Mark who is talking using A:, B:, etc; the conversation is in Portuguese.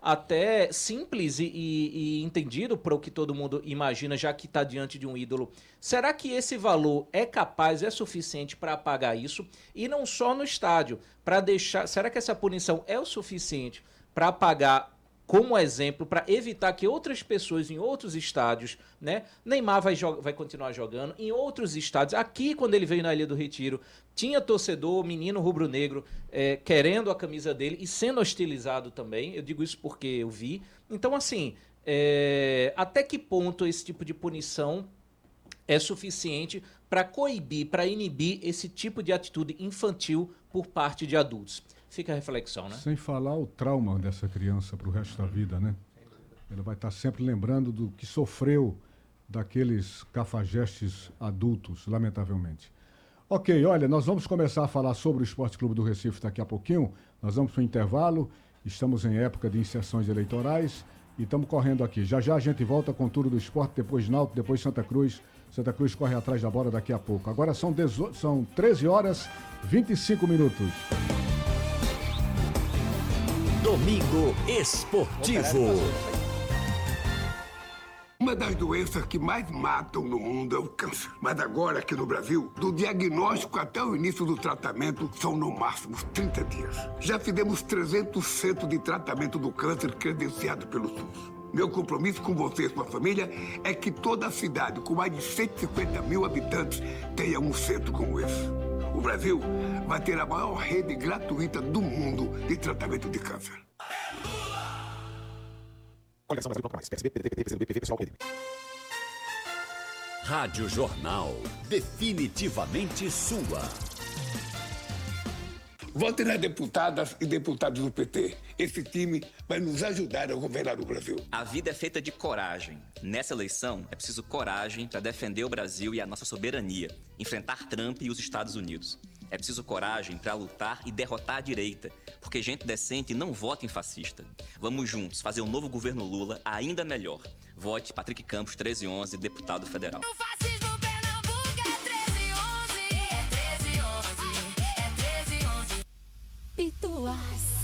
A: até simples e entendido para o que todo mundo imagina, já que está diante de um ídolo. Será que esse valor é capaz, é suficiente para apagar isso? E não só no estádio, para deixar... Será que essa punição é o suficiente para apagar como exemplo, para evitar que outras pessoas em outros estádios, né? Neymar vai continuar jogando em outros estádios. Aqui, quando ele veio na Ilha do Retiro, tinha torcedor, menino rubro-negro, querendo a camisa dele e sendo hostilizado também. Eu digo isso porque eu vi. Então, assim, até que ponto esse tipo de punição é suficiente para coibir, para inibir esse tipo de atitude infantil por parte de adultos? Fica a reflexão, né?
B: Sem falar o trauma dessa criança para o resto da vida, né? Ela vai estar sempre lembrando do que sofreu daqueles cafajestes adultos, lamentavelmente. Ok, olha, nós vamos começar a falar sobre o Esporte Clube do Recife daqui a pouquinho. Nós vamos para o intervalo, estamos em época de inserções eleitorais e estamos correndo aqui. Já já a gente volta com tudo do esporte, depois Náutico, depois Santa Cruz. Santa Cruz corre atrás da bola daqui a pouco. Agora são 13 horas 25 minutos.
C: Domingo Esportivo.
D: Uma das doenças que mais matam no mundo é o câncer. Mas agora, aqui no Brasil, do diagnóstico até o início do tratamento, são no máximo 30 dias. Já fizemos 300 centros de tratamento do câncer credenciado pelo SUS. Meu compromisso com você e sua família é que toda a cidade, com mais de 150 mil habitantes, tenha um centro como esse. O Brasil vai ter a maior rede gratuita do mundo de tratamento de câncer.
C: Coligação Brasil Toca Mais. PSB, PDT, PCdoB, PV, pessoal, PDB. Rádio Jornal. Definitivamente sua.
D: Vote nas deputadas e deputados do PT. Esse time vai nos ajudar a governar o Brasil.
E: A vida é feita de coragem. Nessa eleição, é preciso coragem para defender o Brasil e a nossa soberania, enfrentar Trump e os Estados Unidos. É preciso coragem para lutar e derrotar a direita, porque gente decente não vota em fascista. Vamos juntos fazer um novo governo Lula ainda melhor. Vote Patrick Campos 1311, deputado federal.